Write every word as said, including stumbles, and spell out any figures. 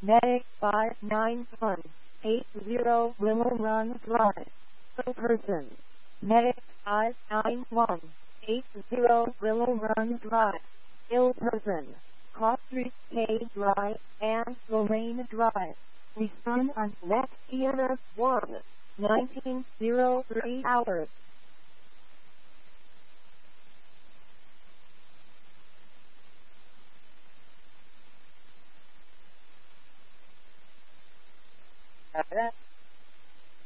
Medic five nine one eight zero Willow Run Drive. Per person. Medic five nine one eight zero Willow Run Drive. Ill person. Cross Street K Drive and Lorraine Drive. Respond on next E M S one, nineteen oh three hours. That's